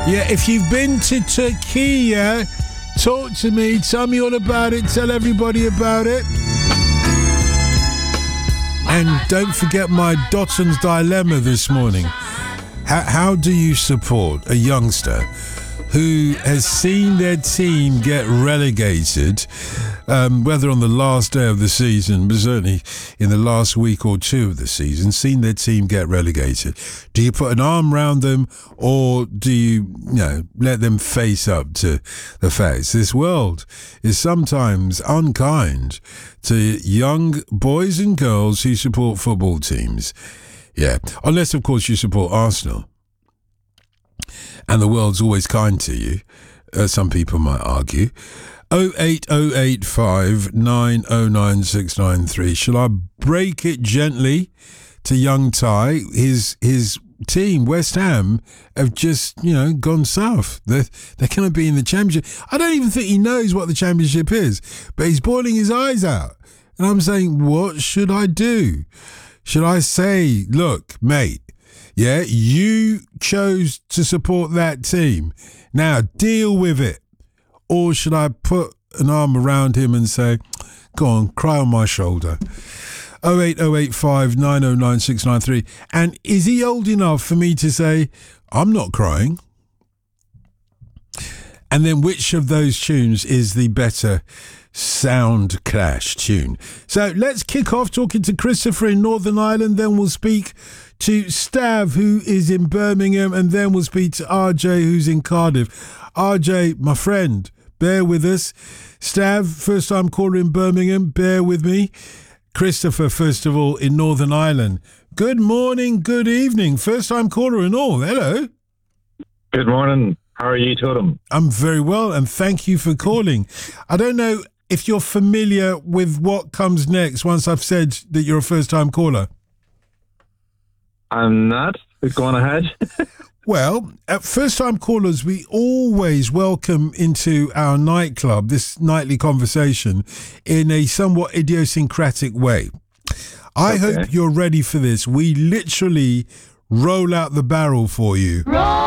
Yeah, if you've been to Turkey, talk to me. Tell me all about it. Tell everybody about it. And don't forget my Dotton's dilemma this morning. How do you support a youngster who has seen their team get relegated, whether on the last day of the season, but certainly in the last week or two of the season, seen their team get relegated? Do you put an arm around them, or do you let them face up to the facts? This world is sometimes unkind to young boys and girls who support football teams. Yeah, unless, of course, you support Arsenal. And the world's always kind to you, some people might argue. 08085 909 693. Shall I break it gently to young Ty? His team, West Ham, have just, gone south. They're going to be in the Championship. I don't even think he knows what the Championship is, but he's boiling his eyes out. And I'm saying, what should I do? Should I say, look, mate, yeah, you chose to support that team. Now deal with it. Or should I put an arm around him and say, go on, cry on my shoulder? 08085 909 693. And is he old enough for me to say, I'm not crying? And then which of those tunes is the better sound clash tune? So let's kick off talking to Christopher in Northern Ireland. Then we'll speak to Stav, who is in Birmingham, and then we'll speak to RJ, who's in Cardiff. RJ, my friend, bear with us. Stav, first time caller in Birmingham, bear with me. Christopher, first of all, in Northern Ireland. Good morning, good evening. First time caller and all. Hello. Good morning. How are you, Totem? I'm very well, and thank you for calling. I don't know if you're familiar with what comes next once I've said that you're a first time caller. I'm not. Go on ahead. Well, at first-time callers, we always welcome into our nightclub, this nightly conversation, in a somewhat idiosyncratic way. I hope you're ready for this. We literally roll out the barrel for you. Roll